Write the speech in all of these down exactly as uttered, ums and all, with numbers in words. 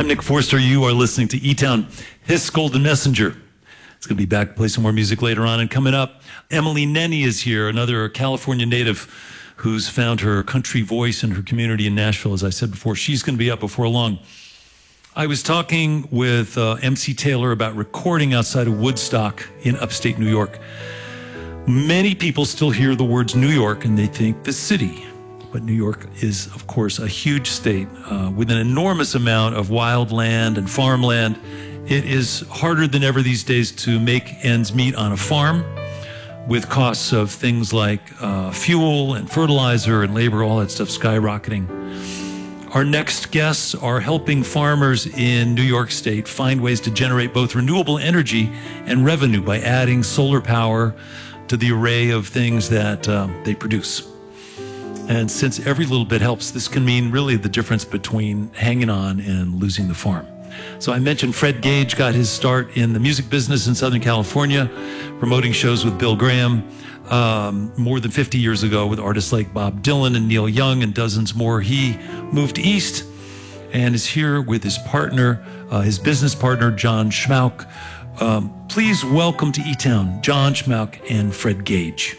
I'm Nick Forster. You are listening to E-Town, Hiss Golden Messenger. It's going to be back to play some more music later on. And coming up, Emily Nenny is here, another California native who's found her country voice in her community in Nashville. As I said before, she's going to be up before long. I was talking with uh, M C Taylor about recording outside of Woodstock in upstate New York. Many people still hear the words New York and they think the city. But New York is, of course, a huge state uh, with an enormous amount of wild land and farmland. It is harder than ever these days to make ends meet on a farm, with costs of things like uh, fuel and fertilizer and labor, all that stuff skyrocketing. Our next guests are helping farmers in New York State find ways to generate both renewable energy and revenue by adding solar power to the array of things that uh, they produce. And since every little bit helps, this can mean really the difference between hanging on and losing the farm. So I mentioned Fred Gage got his start in the music business in Southern California, promoting shows with Bill Graham um, more than fifty years ago with artists like Bob Dylan and Neil Young and dozens more. He moved east and is here with his partner, uh, his business partner, John Schmauk. Um, please welcome to E-Town, John Schmauk and Fred Gage.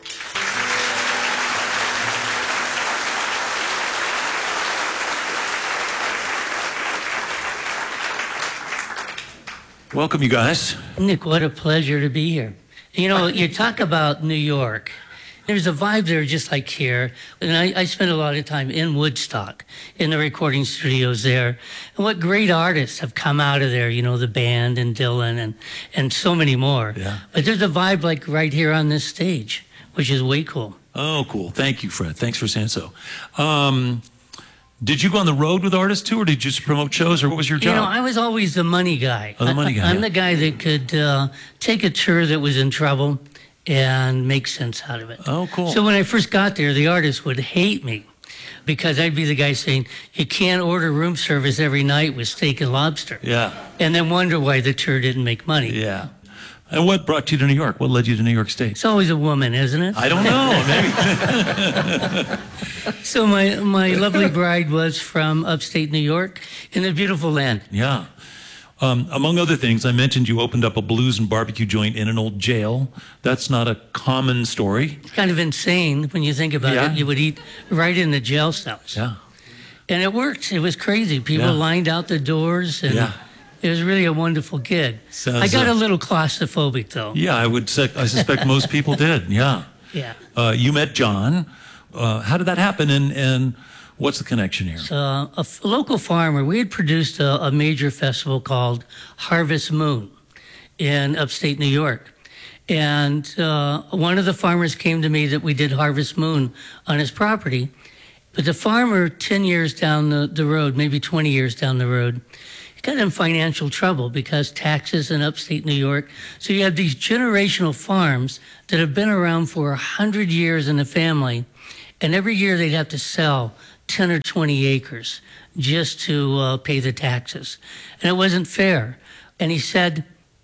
Welcome, you guys. Nick, what a pleasure to be here. You know, you talk about New York. There's a vibe there just like here. And I, I spent a lot of time in Woodstock, in the recording studios there. And what great artists have come out of there, you know, the band and Dylan and, and so many more. Yeah. But there's a vibe like right here on this stage, which is way cool. Oh, cool. Thank you, Fred. Thanks for saying so. Um, Did you go on the road with artists too, or did you just promote shows, or what was your job? You know, I was always the money guy. Oh, the money guy. I, I'm yeah. the guy that could uh, take a tour that was in trouble and make sense out of it. Oh, cool. So when I first got there, the artists would hate me because I'd be the guy saying, you can't order room service every night with steak and lobster. Yeah. And then wonder why the tour didn't make money. Yeah. And what brought you to New York? What led you to New York State? It's always a woman, isn't it? I don't know. Maybe. So my, my lovely bride was from upstate New York in the beautiful land. Yeah. Um, among other things, I mentioned you opened up a blues and barbecue joint in an old jail. That's not a common story. It's kind of insane when you think about Yeah. it. You would eat right in the jail cells. Yeah. And it worked. It was crazy. People Yeah. lined out the doors, and Yeah. it was really a wonderful gig. Sounds, I got uh, a little claustrophobic, though. Yeah, I would. Sec- I suspect most people did. Yeah. Yeah. Uh, you met John. Uh, how did that happen? And and what's the connection here? So uh, a f- local farmer, we had produced a, a major festival called Harvest Moon in upstate New York. And uh, one of the farmers came to me that we did Harvest Moon on his property. But the farmer, ten years down the, the road, maybe twenty years down the road, he got in financial trouble because taxes in upstate New York. So you have these generational farms that have been around for one hundred years in the family. And every year they'd have to sell ten or twenty acres just to uh, pay the taxes. And it wasn't fair. And he said,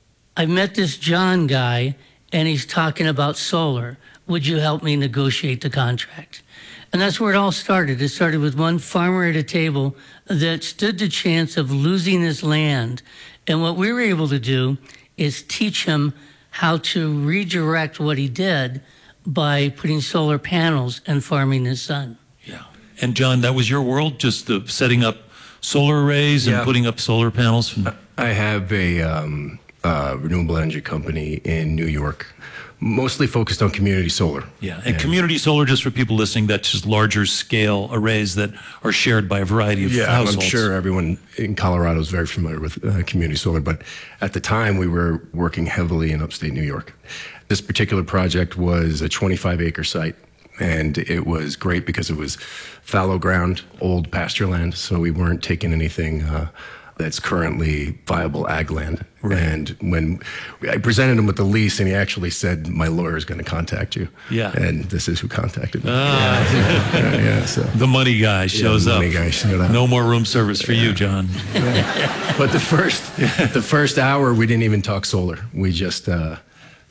I met this John guy, and he's talking about solar. Would you help me negotiate the contract? And that's where it all started. It started with one farmer at a table that stood the chance of losing his land. And what we were able to do is teach him how to redirect what he did by putting solar panels and farming his son. Yeah. And John, that was your world, just the setting up solar arrays and Yeah. putting up solar panels? From- I have a um, uh, renewable energy company in New York, mostly focused on community solar. yeah. And community solar, just for people listening, that's just larger scale arrays that are shared by a variety of Yeah, households. I'm sure everyone in Colorado is very familiar with uh, community solar, but at the time we were working heavily in upstate New York. This particular project was a twenty-five acre site, and it was great because it was fallow ground, old pasture land, so we weren't taking anything uh, that's currently viable ag land. Right. And when I presented him with the lease, and he actually said, my lawyer is going to contact you. Yeah. And this is who contacted me. Ah. yeah, yeah, so. The money guy shows the up. money guy showed up. No more room service for you, John. But the first, the first hour, we didn't even talk solar. We just uh,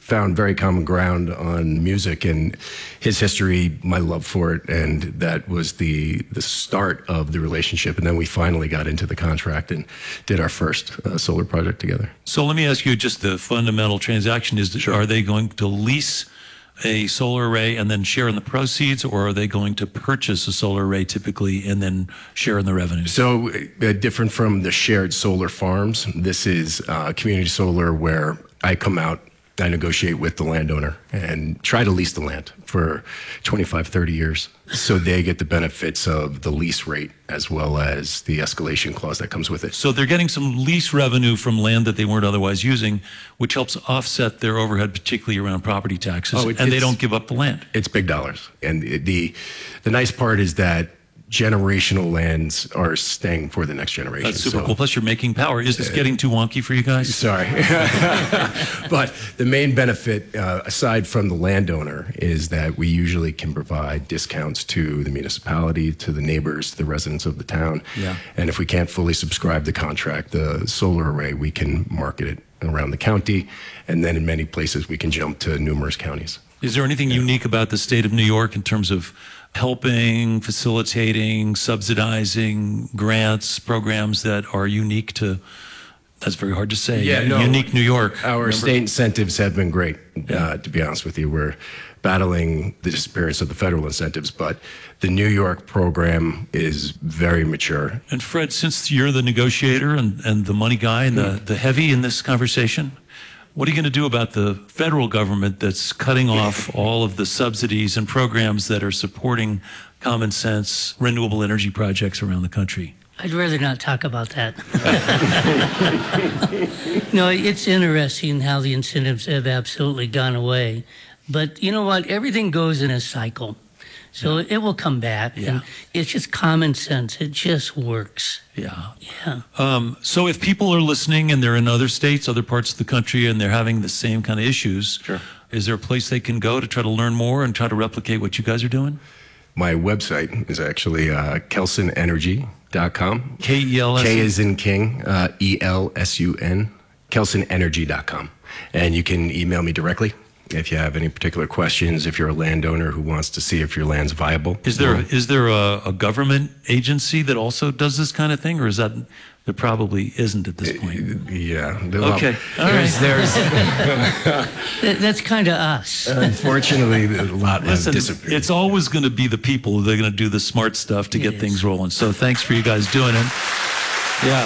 found very common ground on music and his history, my love for it, and that was the the start of the relationship. And then we finally got into the contract and did our first uh, solar project together. So let me ask you just the fundamental transaction is, that, are they going to lease a solar array and then share in the proceeds, or are they going to purchase a solar array typically and then share in the revenues? So uh, different from the shared solar farms, this is uh, community solar where I come out, I negotiate with the landowner and try to lease the land for twenty-five, thirty years. So they get the benefits of the lease rate as well as the escalation clause that comes with it. So they're getting some lease revenue from land that they weren't otherwise using, which helps offset their overhead, particularly around property taxes, Oh, it- and they it's- don't give up the land. It's big dollars. And the, the, the nice part is that generational lands are staying for the next generation. That's super So- cool. Plus, you're making power. Is this getting too wonky for you guys? Sorry. But the main benefit, uh, aside from the landowner, is that we usually can provide discounts to the municipality, to the neighbors, to the residents of the town. Yeah. And if we can't fully subscribe the contract, the solar array, we can market it around the county. And then in many places, we can jump to numerous counties. Is there anything unique about the state of New York in terms of helping, facilitating, subsidizing grants, programs that are unique to, that's very hard to say, Yeah, no. unique New York? Our Remember? state incentives have been great, Yeah. uh, to be honest with you. We're battling the disappearance of the federal incentives, but the New York program is very mature. And Fred, since you're the negotiator and, and the money guy and the, the heavy in this conversation, what are you going to do about the federal government that's cutting off all of the subsidies and programs that are supporting common sense renewable energy projects around the country? I'd rather not talk about that. No, it's interesting how the incentives have absolutely gone away. But you know what? Everything goes in a cycle. So it will come back. Yeah. And it's just common sense. It just works. Yeah. Yeah. Um, so if people are listening and they're in other states, other parts of the country, and they're having the same kind of issues, Sure. is there a place they can go to try to learn more and try to replicate what you guys are doing? My website is actually uh, kelson energy dot com. K E L S? K is in King, uh, E L S U N, kelson energy dot com. And you can email me directly if you have any particular questions, if you're a landowner who wants to see if your land's viable. Is there is there a, a government agency that also does this kind of thing, or is that there probably isn't at this point? Yeah. well, Okay. All There's, right. there's That, that's kind of us. unfortunately a lot has Listen, disappeared. it's always going to be the people who are going to do the smart stuff to It get is. things rolling. So thanks for you guys doing it. Yeah.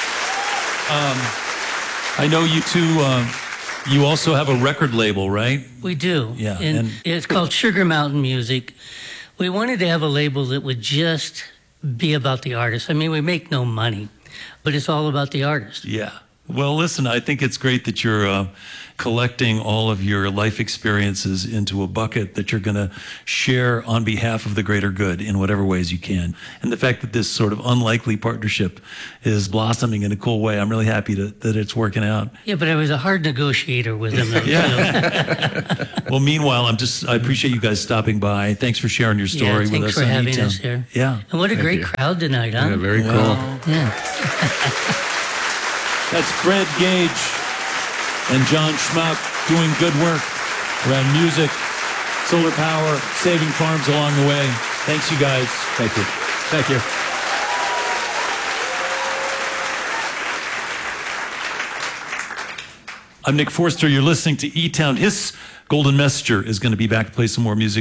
Um, I know you two. Um, you also have a record label, right? We do. Yeah, And, and- it's called Sugar Mountain Music. We wanted to have a label that would just be about the artist. I mean, we make no money, but it's all about the artist. Yeah. Well, listen, I think it's great that you're uh, collecting all of your life experiences into a bucket that you're going to share on behalf of the greater good in whatever ways you can. And the fact that this sort of unlikely partnership is blossoming in a cool way, I'm really happy to, that it's working out. Yeah, but I was a hard negotiator with him. though, Yeah. too. Well, meanwhile, I'm just, I appreciate you guys stopping by. Thanks for sharing your Yeah, story with thanks us for on having E-Town. us here. Yeah. And what a great you. crowd tonight, huh? Yeah, very cool. Well, Yeah. That's Fred Gage and John Schmuck doing good work around music, solar power, saving farms along the way. Thanks, you guys. Thank you. Thank you. I'm Nick Forster. You're listening to E-Town. His Golden Messenger is going to be back to play some more music.